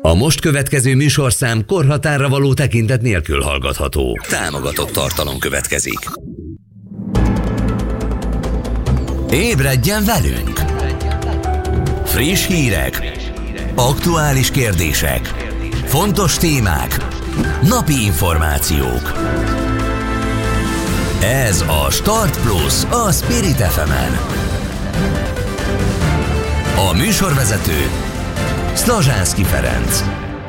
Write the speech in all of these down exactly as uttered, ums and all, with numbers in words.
A most következő műsorszám korhatárra való tekintet nélkül hallgatható. Támogatott tartalom következik. Ébredjen velünk! Friss hírek, aktuális kérdések, fontos témák, napi információk. Ez a Start Plus a Spirit ef emen. A műsorvezető Szlazsánszky Ferenc.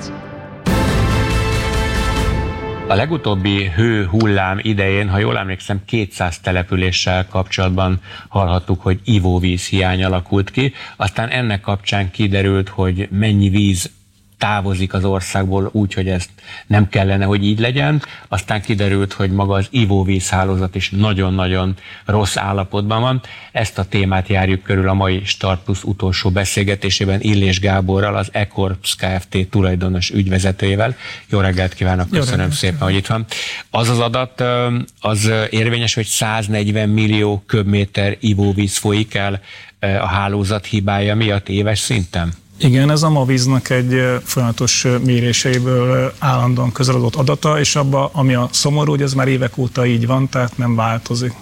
A legutóbbi hőhullám idején, ha jól emlékszem, kétszáz településsel kapcsolatban hallhattuk, hogy ivóvíz hiány alakult ki. Aztán ennek kapcsán kiderült, hogy mennyi víz távozik az országból úgy, hogy ezt nem kellene, hogy így legyen. Aztán kiderült, hogy maga az ivóvízhálózat is nagyon-nagyon rossz állapotban van. Ezt a témát járjuk körül a mai Start Plus utolsó beszélgetésében Illés Gáborral, az E-Corps Kft. Tulajdonos ügyvezetőjével. Jó reggelt kívánok, köszönöm reggelt. Szépen, hogy itt van. Az az adat, az érvényes, hogy száznegyven millió köbméter ivóvíz folyik el a hálózat hibája miatt éves szinten? Igen, ez a Mavíznak egy folyamatos méréseiből állandóan közeladott adata, és abba, ami a szomorú, hogy ez már évek óta így van, tehát nem változik.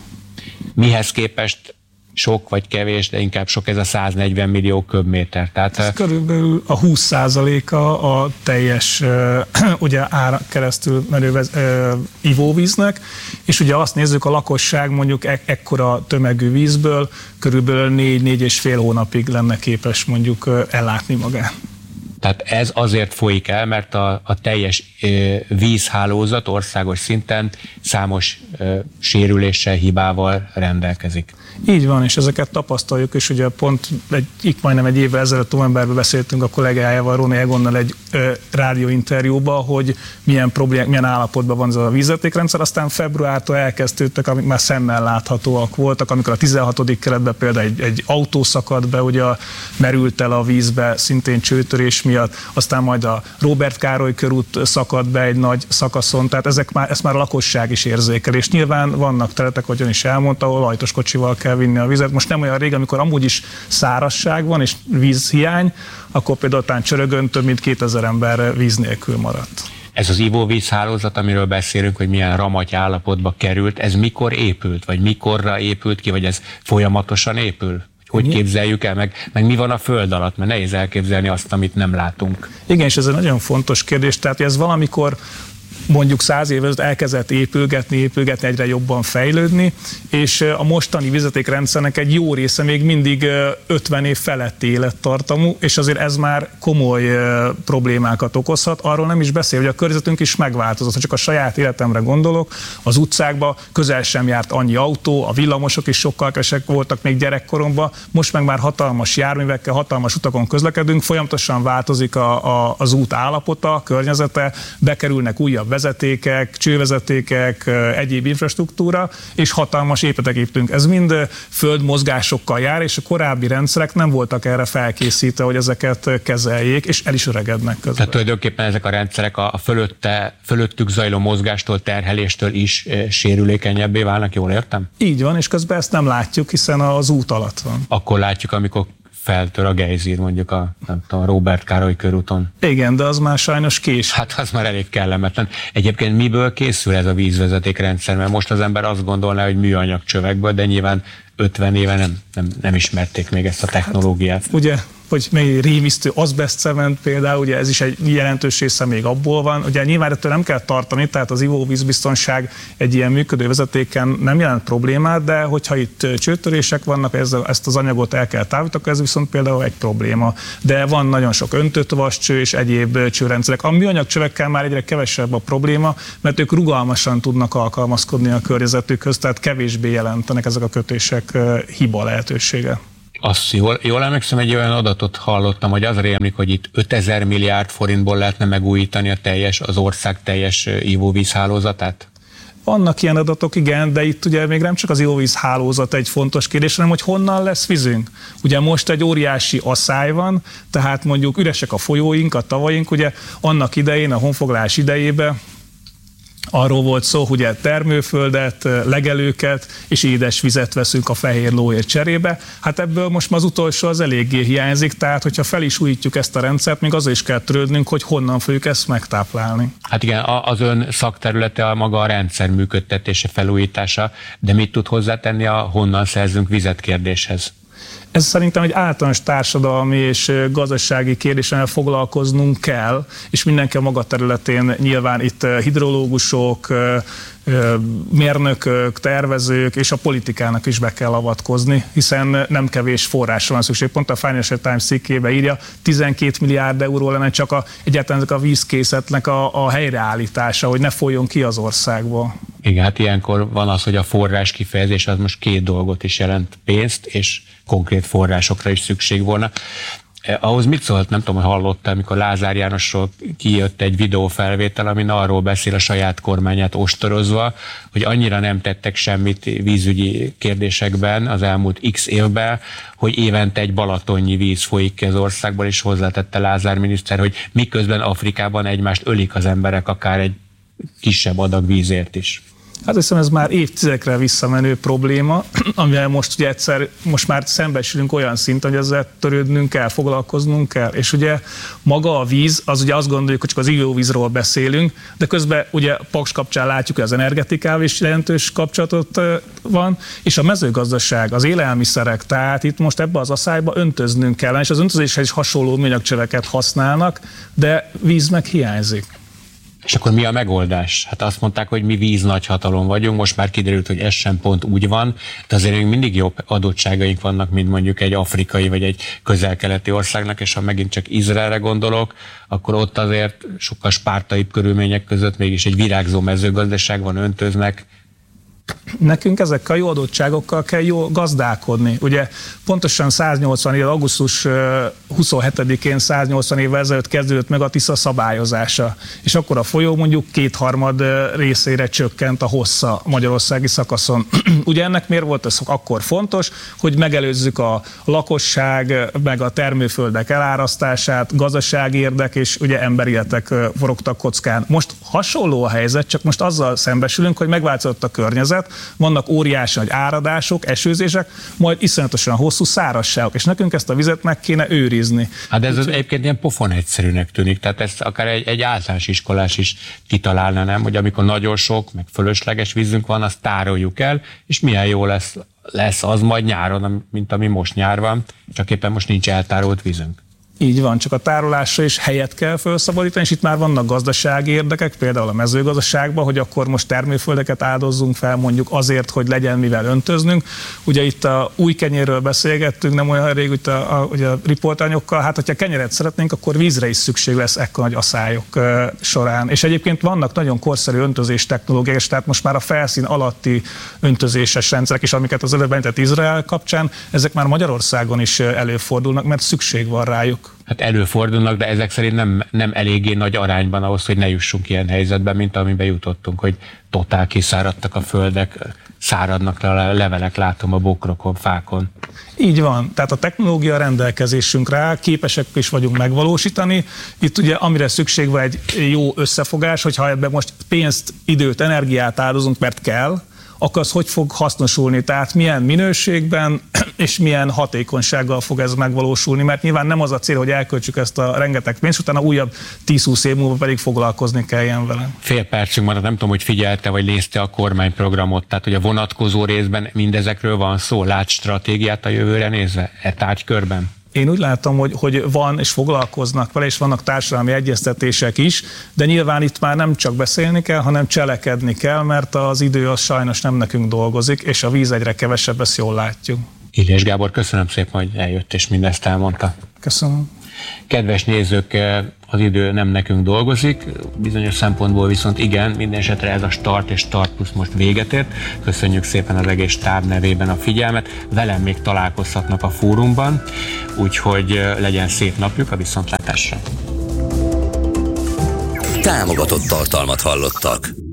Mihez képest sok vagy kevés, de inkább sok ez a száznegyven millió köbméter. Tehát ez körülbelül a húsz százaléka a teljes ugye ára keresztül menő ivóvíznek, és ugye azt nézzük, a lakosság mondjuk e- ekkora tömegű vízből körülbelül négy-négy és fél hónapig lenne képes mondjuk ellátni magát. Tehát ez azért folyik el, mert a, a teljes ö, vízhálózat országos szinten számos ö, sérüléssel, hibával rendelkezik. Így van, és ezeket tapasztaljuk, és ugye pont egy, itt majdnem egy évvel ezelőtt novemberben beszéltünk a kollégájával, Róni Egonnal egy ö, rádióinterjúban, hogy milyen problémák, milyen állapotban van ez a vízvezetékrendszer, aztán februártól elkezdődtek, amik már szemmel láthatóak voltak, amikor a tizenhatodik keretben például egy, egy autó szakadt be, ugye merült el a vízbe, szintén csőtörés miatt, aztán majd a Róbert Károly körút szakadt be egy nagy szakaszon, tehát ezek már, ezt már a lakosság is érzékel, és nyilván vannak területek, hogy ön is elmondta, ahol hajtos kocsival kell vinni a vizet. Most nem olyan rég, amikor amúgy is szárazság van és vízhiány, akkor például talán Csörögön több mint kétezer ember víz nélkül maradt. Ez az ivóvízhálózat, amiről beszélünk, hogy milyen ramaty állapotba került, ez mikor épült, vagy mikorra épült ki, vagy ez folyamatosan épül? Hogy képzeljük el, meg, meg mi van a föld alatt, mert nehéz elképzelni azt, amit nem látunk. Igen, és ez egy nagyon fontos kérdés, tehát ez valamikor mondjuk száz év ezelőtt elkezdett épülgetni, épülgetni, egyre jobban fejlődni, és a mostani vezetékrendszernek egy jó része még mindig ötven év feletti élettartamú, és azért ez már komoly problémákat okozhat. Arról nem is beszél, hogy a környezetünk is megváltozott. Ha csak a saját életemre gondolok, az utcákba közel sem járt annyi autó, a villamosok is sokkal kevesek voltak még gyerekkoromban, most meg már hatalmas járművekkel, hatalmas utakon közlekedünk, folyamatosan változik a, a, az út állapota, a környezete, bekerülnek újabb vezetékek, csővezetékek, egyéb infrastruktúra, és hatalmas épületek építünk. Ez mind földmozgásokkal jár, és a korábbi rendszerek nem voltak erre felkészítve, hogy ezeket kezeljék, és el is öregednek közben. Tehát tulajdonképpen ezek a rendszerek a fölötte, fölöttük zajló mozgástól, terheléstől is sérülékenyebbé válnak, jól értem? Így van, és közben ezt nem látjuk, hiszen az út alatt van. Akkor látjuk, amikor feltör a gejzír, mondjuk a, nem tudom, a Róbert Károly körúton. Igen, de az már sajnos késő. Hát az már elég kellemetlen. Egyébként miből készül ez a vízvezetékrendszer? Mert most az ember azt gondolná, hogy műanyag csövekből, de nyilván ötven éve nem, nem, nem ismerték még ezt a technológiát. Hát, ugye, vagy még rémisztő azbesztcement például, ugye ez is egy jelentős része még abból van. Ugye nyilván ettől nem kell tartani, tehát az ivóvízbiztonság egy ilyen működő vezetéken nem jelent problémát, de hogyha itt csőtörések vannak, ezzel, ezt az anyagot el kell távolítani, ez viszont például egy probléma. De van nagyon sok öntőtovascső és egyéb csőrendszerek. A műanyag csövekkel már egyre kevesebb a probléma, mert ők rugalmasan tudnak alkalmazkodni a környezetükhöz, tehát kevésbé jelentenek ezek a kötések hiba lehetősége. Azt jól, jól emlékszem, egy olyan adatot hallottam, hogy az rémlik, hogy itt ötezer milliárd forintból lehetne megújítani a teljes, az ország teljes ivóvízhálózatát? Vannak ilyen adatok, igen, de itt ugye még nem csak az ivóvíz hálózat egy fontos kérdés, hanem hogy honnan lesz vízünk. Ugye most egy óriási asszály van, tehát mondjuk üresek a folyóink, a tavaink, ugye annak idején, a honfoglalás idejében Arról volt szó, hogy termőföldet, legelőket és édesvizet veszünk a fehér lóért cserébe. Hát ebből most már az utolsó az eléggé hiányzik, tehát hogyha fel is újítjuk ezt a rendszert, még azzal is kell törődnünk, hogy honnan fogjuk ezt megtáplálni. Hát igen, az ön szakterülete a maga a rendszer működtetése, felújítása, de mit tud hozzátenni a honnan szerzünk vizet kérdéshez? Ez szerintem egy általános társadalmi és gazdasági kérdéssel foglalkoznunk kell, és mindenki a maga területén, nyilván itt hidrológusok, mérnökök, tervezők és a politikának is be kell avatkozni, hiszen nem kevés forrásra van szükség. Pont a Financial Times cikkében írja, tizenkét milliárd euró lenne csak a, egyáltalán a vízkészletnek a, a helyreállítása, hogy ne folyjon ki az országból. Igen, hát ilyenkor van az, hogy a forrás kifejezés az most két dolgot is jelent, pénzt és konkrét forrásokra is szükség volna. Ahhoz mit szólt, nem tudom, hogy hallottál, amikor Lázár Jánosról kijött egy videófelvétel, amin arról beszél a saját kormányát ostorozva, hogy annyira nem tettek semmit vízügyi kérdésekben az elmúlt x évben, hogy évente egy balatonnyi víz folyik ki az országból, és hozzátette Lázár miniszter, hogy miközben Afrikában egymást ölik az emberek akár egy kisebb adag vízért is. Hát hiszem, ez már évtizedekre visszamenő probléma, amivel most ugye egyszer, most már szembesülünk olyan szinten, hogy ezzel törődnünk kell, foglalkoznunk kell. És ugye maga a víz, az ugye azt gondoljuk, hogy csak az ivóvízról beszélünk, de közben ugye Paks kapcsán látjuk, hogy az energetikával is jelentős kapcsolatot van, és a mezőgazdaság, az élelmiszerek, tehát itt most ebbe az aszályba öntöznünk kell, és az öntözéshez is hasonló műanyagcsöveket használnak, de víz meg hiányzik. És akkor mi a megoldás? Hát azt mondták, hogy mi víz nagyhatalom vagyunk, most már kiderült, hogy ez sem pont úgy van, de azért még mindig jobb adottságaink vannak, mint mondjuk egy afrikai vagy egy közel-keleti országnak, és ha megint csak Izraelre gondolok, akkor ott azért sokkal spártaibb körülmények között mégis egy virágzó mezőgazdaság van, öntöznek. Nekünk ezekkel a jó adottságokkal kell jól gazdálkodni. Ugye pontosan száznyolcvan év, augusztus huszonhetedikén száznyolcvan évvel ezelőtt kezdődött meg a Tisza szabályozása, és akkor a folyó mondjuk kétharmad részére csökkent a hossza a magyarországi szakaszon. Ugye ennek miért volt ez akkor fontos, hogy megelőzzük a lakosság, meg a termőföldek elárasztását, gazdasági érdek és ugye emberéletek forogtak kockán. Most hasonló a helyzet, csak most azzal szembesülünk, hogy megváltozott a környezet, vannak óriási nagy áradások, esőzések, majd iszonyatosan hosszú szárazságok, és nekünk ezt a vizet meg kéne őrizni. Hát ez az egyébként ilyen pofon egyszerűnek tűnik, tehát ezt akár egy, egy általános iskolás is kitalálna, nem? Hogy amikor nagyon sok, meg fölösleges vízünk van, azt tároljuk el, és milyen jó lesz, lesz az majd nyáron, mint ami most nyár van, csak éppen most nincs eltárolt vízünk. Így van, csak a tárolásra is helyet kell felszabadítani, és itt már vannak gazdasági érdekek, például a mezőgazdaságban, hogy akkor most termőföldeket áldozzunk fel mondjuk azért, hogy legyen mivel öntöznünk. Ugye itt a új kenyérről beszélgettünk, nem olyan rég, itt a, a, ugye a riportanyokkal, hát hogyha kenyeret szeretnénk, akkor vízre is szükség lesz ekkor nagy aszályok uh, során. És egyébként vannak nagyon korszerű öntözés technológiák, tehát most már a felszín alatti öntözéses rendszerek is, amiket az előbb említett Izrael kapcsán, ezek már Magyarországon is előfordulnak, mert szükség van rájuk. Hát előfordulnak, de ezek szerint nem, nem eléggé nagy arányban ahhoz, hogy ne jussunk ilyen helyzetbe, mint amiben jutottunk, hogy totál kiszáradtak a földek, száradnak le a levelek, látom a bokrokon, fákon. Így van, tehát a technológia rendelkezésünkre, képesek is vagyunk megvalósítani. Itt ugye amire szükség van egy jó összefogás, hogyha ebben most pénzt, időt, energiát áldozunk, mert kell, akkor az hogy fog hasznosulni, tehát milyen minőségben és milyen hatékonysággal fog ez megvalósulni, mert nyilván nem az a cél, hogy elköltsük ezt a rengeteg pénzt, utána újabb tíz-húsz év múlva pedig foglalkozni kelljen vele. Fél percünk maradt, nem tudom, hogy figyelte vagy nézte a kormányprogramot, tehát hogy a vonatkozó részben mindezekről van szó, lát stratégiát a jövőre nézve, e tárgykörben? Én úgy látom, hogy, hogy van és foglalkoznak vele, és vannak társadalmi egyeztetések is, de nyilván itt már nem csak beszélni kell, hanem cselekedni kell, mert az idő az sajnos nem nekünk dolgozik, és a víz egyre kevesebb, ezt jól látjuk. Illés Gábor, köszönöm szépen, hogy eljött és mindezt elmondta. Köszönöm. Kedves nézők, az idő nem nekünk dolgozik, bizonyos szempontból viszont igen, minden esetre ez a Start és Start Plus most véget ért. Köszönjük szépen az egész stáb nevében a figyelmet, velem még találkozhatnak a fórumban, úgyhogy legyen szép napjuk, a viszontlátásra. Támogatott tartalmat hallottak.